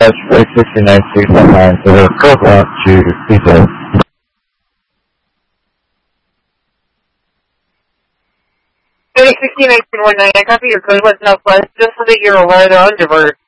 Flight 69619, so we're close out to Seattle. Flight 69619, I copy your code was Southwest, just so that you're aware they're on divert.